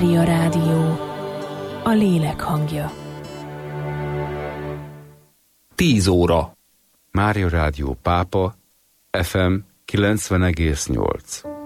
Mária Rádió, a lélek hangja. 10 óra. Mária Rádió Pápa, FM 90,8.